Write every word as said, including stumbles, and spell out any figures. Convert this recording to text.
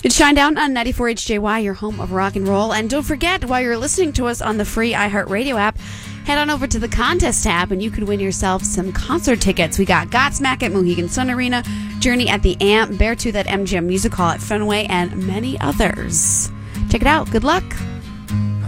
It's Shinedown on ninety-four H J Y, your home of rock and roll. And don't forget, while you're listening to us on the free iHeartRadio app, head on over to the contest tab and you could win yourself some concert tickets. We got Godsmack at Mohegan Sun Arena, Journey at the Amp, Beartooth at M G M Music Hall at Fenway, and many others. Check it out. Good luck.